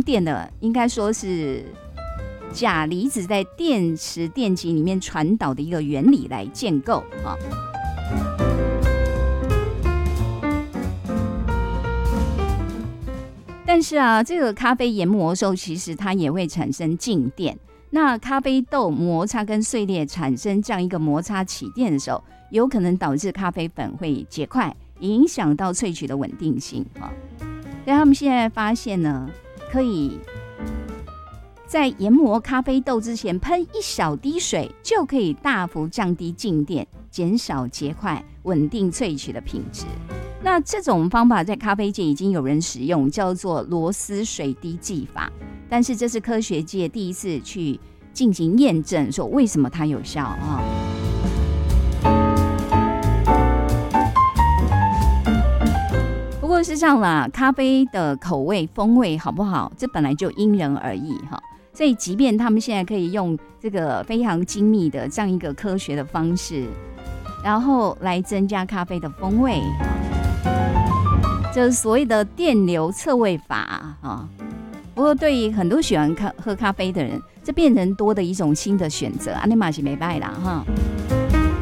电的，应该说是钾离子在电池电极里面传导的一个原理来建构啊。但是啊，这个咖啡研磨的时候，其实它也会产生静电。那咖啡豆摩擦跟碎裂产生这样一个摩擦起电的时候，有可能导致咖啡粉会结块，影响到萃取的稳定性啊。所以他们现在发现呢，可以在研磨咖啡豆之前喷一小滴水，就可以大幅降低静电，减少结块，稳定萃取的品质。那这种方法在咖啡界已经有人使用，叫做螺丝水滴技法。但是这是科学界第一次去进行验证，说为什么它有效啊？不过是这样啦，咖啡的口味风味好不好，这本来就因人而异哈。所以即便他们现在可以用这个非常精密的这样一个科学的方式，然后来增加咖啡的风味，就是所谓的电流测味法啊。不过对于很多喜欢喝咖啡的人，这变成多的一种新的选择，安尼嘛是没败啦哈。